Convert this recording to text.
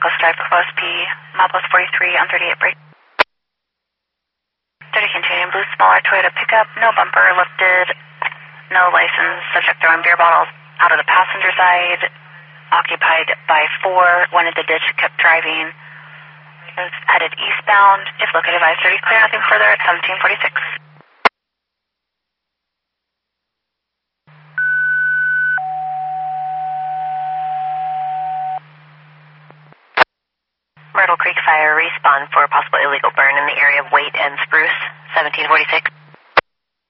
Southwest Drive, OSP, milepost 43 on 38 break. 30 continuing, blue smaller Toyota pickup, no bumper, lifted, no license, subject throwing beer bottles out of the passenger side, occupied by 4, went into ditch, kept driving, was headed eastbound, if located by 30 clear, nothing further at 1746. Myrtle Creek Fire, respawn for possible illegal burn in the area of Waite and Spruce, 1746.